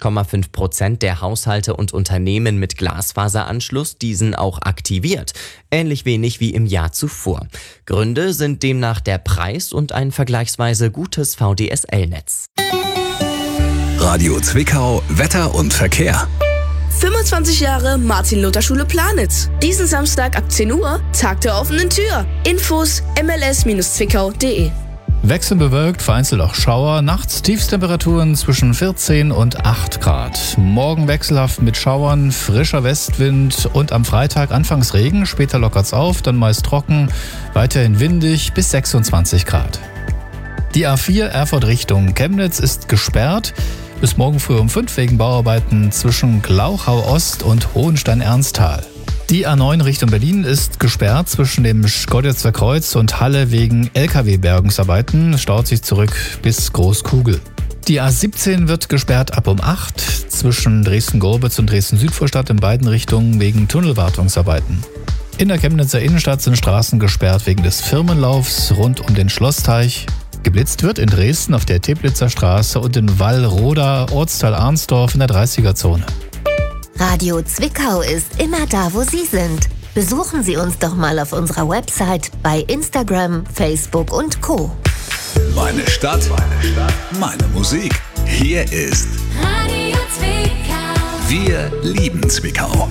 66,5% der Haushalte und Unternehmen mit Glasfaseranschluss diesen auch aktiviert. Ähnlich wenig wie im Jahr zuvor. Gründe sind demnach der Preis und ein vergleichsweise gutes VDSL-Netz. Radio Zwickau, Wetter und Verkehr. 25 Jahre Martin-Luther-Schule Planitz. Diesen Samstag ab 10 Uhr, Tag der offenen Tür. Infos mls-zwickau.de. Wechselnd bewölkt, vereinzelt auch Schauer. Nachts Tiefstemperaturen zwischen 14 und 8 Grad. Morgen wechselhaft mit Schauern, frischer Westwind und am Freitag anfangs Regen. Später lockert's auf, dann meist trocken, weiterhin windig bis 26 Grad. Die A4 Erfurt Richtung Chemnitz ist gesperrt. Bis morgen früh um 5 wegen Bauarbeiten zwischen Glauchau-Ost und Hohenstein-Ernsthal. Die A9 Richtung Berlin ist gesperrt zwischen dem Schkeuditzer Kreuz und Halle wegen LKW-Bergungsarbeiten. Staut sich zurück bis Großkugel. Die A17 wird gesperrt ab um 8 zwischen Dresden-Gorbitz und Dresden-Südvorstadt in beiden Richtungen wegen Tunnelwartungsarbeiten. In der Chemnitzer Innenstadt sind Straßen gesperrt wegen des Firmenlaufs rund um den Schlossteich. Geblitzt wird in Dresden auf der Teplitzer Straße und in Wallroda, Ortsteil Arnsdorf in der 30er-Zone. Radio Zwickau ist immer da, wo Sie sind. Besuchen Sie uns doch mal auf unserer Website, bei Instagram, Facebook und Co. Meine Stadt, meine Musik. Hier ist Radio Zwickau. Wir lieben Zwickau.